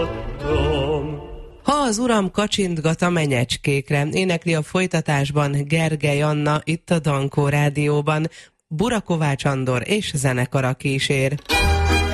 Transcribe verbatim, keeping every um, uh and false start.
Ha az uram kacsintgat a menyecskékre, énekli a folytatásban Gergely Anna itt a Dankó Rádióban. Burakovács Andor és zenekara kísér.